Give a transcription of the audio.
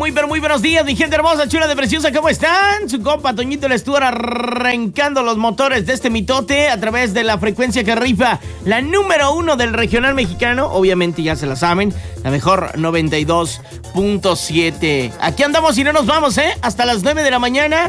muy buenos días, mi gente hermosa, chula de preciosa, ¿cómo están? Su compa Toñito le estuvo arrancando los motores de este mitote a través de la frecuencia que rifa, la número 1 del regional mexicano, obviamente ya se la saben, la mejor 92.7. Aquí andamos y no nos vamos, hasta las 9 de la mañana.